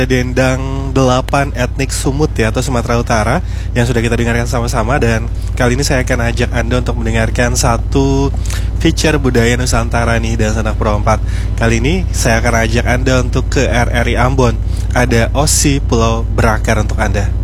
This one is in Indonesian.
Dendang 8 etnik Sumut ya, atau Sumatera Utara, yang sudah kita dengarkan sama-sama. Dan kali ini saya akan ajak Anda untuk mendengarkan satu feature budaya Nusantara nih dan Sanak Pro 4. Kali ini saya akan ajak Anda untuk ke RRI Ambon. Ada Osi Pulau Berakar untuk Anda.